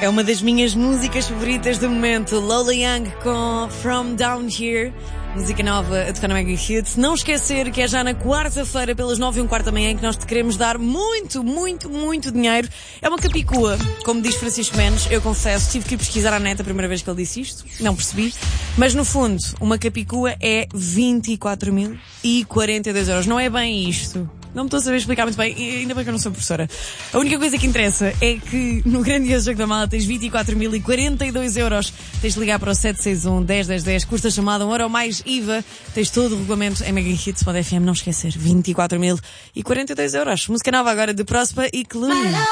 É uma das minhas músicas favoritas do momento. Lola Young com From Down Here. Música nova a tocar na Mega Hits. Não esquecer que é já na quarta-feira, pelas 9h15 da manhã, que nós te queremos dar muito dinheiro. É uma capicua, como diz Francisco Mendes. Eu confesso, tive que ir pesquisar à net a primeira vez que ele disse isto. Não percebi. Mas no fundo, uma capicua é 24.042 euros. Não é bem isto. Não me estou a saber explicar muito bem, e ainda bem que eu não sou professora. A única coisa que interessa é que no grandioso jogo da mala tens 24.042 euros. Tens de ligar para o 761-101010, custa a chamada 1 euro mais IVA. Tens todo o regulamento em megahits.fm, não esquecer. 24.042 euros. Música nova agora de Prosper e Clune.